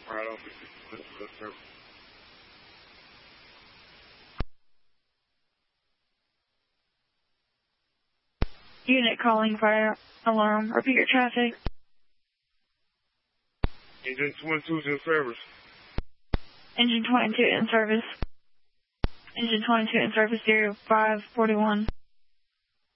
Right on. Unit calling fire alarm. Repeat your traffic. Engine 22 is in service. Engine 22 in service. Engine 22 in service 0541.